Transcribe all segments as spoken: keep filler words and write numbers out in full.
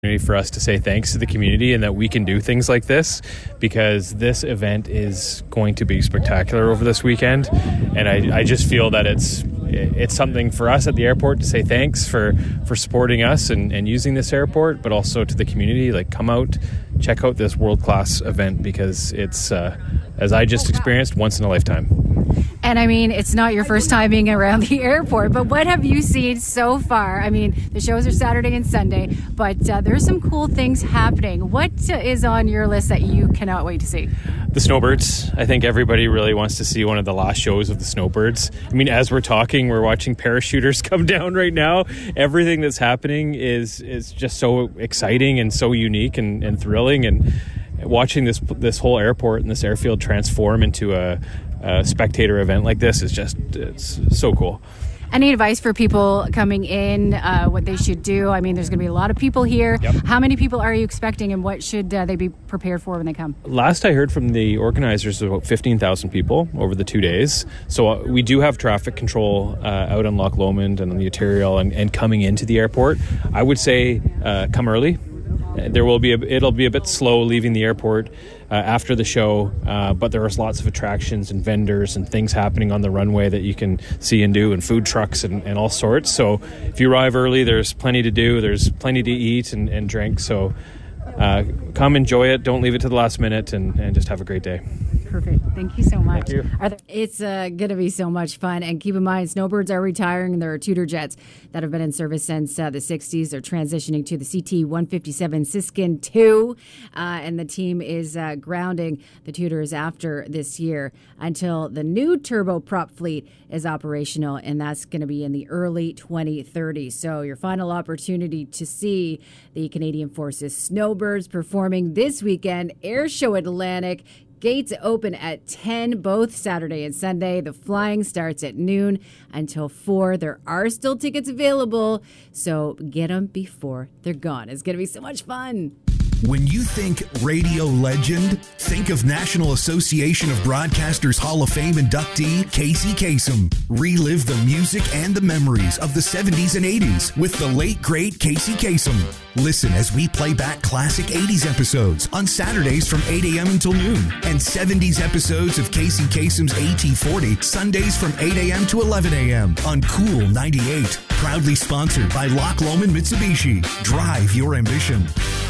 For us to say thanks to the community and that we can do things like this, because this event is going to be spectacular over this weekend, and I, I just feel that it's it's something for us at the airport to say thanks for for supporting us and, and using this airport, but also to the community. Like, come out, check out this world-class event, because it's uh, as I just experienced, once in a lifetime. And I mean, it's not your first time being around the airport, but what have you seen so far? I mean, the shows are Saturday and Sunday, but uh, there's some cool things happening. What uh, is on your list that you cannot wait to see? The Snowbirds. I think everybody really wants to see one of the last shows of the Snowbirds. I mean, as we're talking, we're watching parachuters come down right now. Everything that's happening is is just so exciting and so unique and, and thrilling. And watching this this whole airport and this airfield transform into a, a spectator event like this is just, it's so cool. Any advice for people coming in, uh, what they should do? I mean, there's going to be a lot of people here. Yep. How many people are you expecting, and what should uh, they be prepared for when they come? Last I heard from the organizers, about fifteen thousand people over the two days. So uh, we do have traffic control uh, out on Loch Lomond and on the arterial and, and coming into the airport. I would say uh, come early. There will be a, it'll be a bit slow leaving the airport uh, after the show, uh, but there is lots of attractions and vendors and things happening on the runway that you can see and do, and food trucks and, and all sorts. So if you arrive early, there's plenty to do, there's plenty to eat and, and drink. So uh, come enjoy it, don't leave it to the last minute, and, and just have a great day. Perfect. Thank you so much. Thank you. Are there, it's uh, going to be so much fun. And keep in mind, Snowbirds are retiring. There are Tudor jets that have been in service since uh, the sixties. They're transitioning to the C T one fifty-seven Siskin two. Uh, and the team is uh, grounding the Tudors after this year until the new turboprop fleet is operational. And that's going to be in the early twenty thirties. So your final opportunity to see the Canadian Forces Snowbirds performing this weekend, Air Show Atlantic. Gates open at ten, both Saturday and Sunday. The flying starts at noon until four. There are still tickets available, so get them before they're gone. It's going to be so much fun. When you think radio legend, think of National Association of Broadcasters Hall of Fame inductee Casey Kasem. Relive the music and the memories of the seventies and eighties with the late, great Casey Kasem. Listen as we play back classic eighties episodes on Saturdays from eight a.m. until noon, and seventies episodes of Casey Kasem's A T forty Sundays from eight a.m. to eleven a.m. on Cool ninety-eight. Proudly sponsored by Loch Lomond Mitsubishi. Drive your ambition.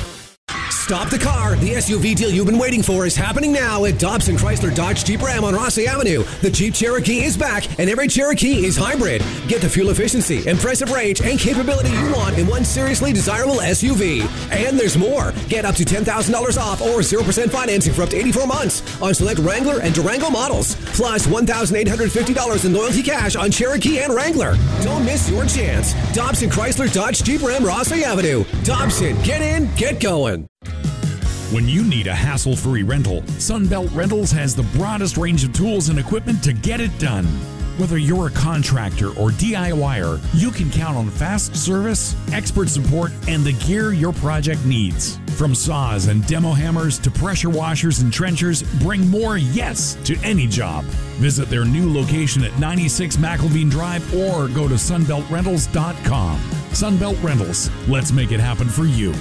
Stop the car. The S U V deal you've been waiting for is happening now at Dobson Chrysler Dodge Jeep Ram on Rossley Avenue. The Jeep Cherokee is back, and every Cherokee is hybrid. Get the fuel efficiency, impressive range, and capability you want in one seriously desirable S U V. And there's more. Get up to ten thousand dollars off or zero percent financing for up to eighty-four months on select Wrangler and Durango models. Plus one thousand eight hundred fifty dollars in loyalty cash on Cherokee and Wrangler. Don't miss your chance. Dobson Chrysler Dodge Jeep Ram Rossley Avenue. Dobson, get in, get going. When you need a hassle-free rental, Sunbelt Rentals has the broadest range of tools and equipment to get it done. Whether you're a contractor or DIYer, you can count on fast service, expert support, and the gear your project needs. From saws and demo hammers to pressure washers and trenchers, bring more yes to any job. Visit their new location at ninety-six McElveen Drive or go to sunbelt rentals dot com. Sunbelt Rentals, let's make it happen for you.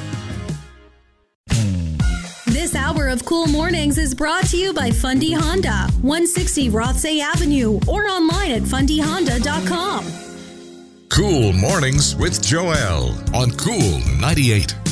This hour of Cool Mornings is brought to you by Fundy Honda, one sixty Rothsay Avenue, or online at fundy honda dot com. Cool Mornings with Joelle on Cool ninety-eight.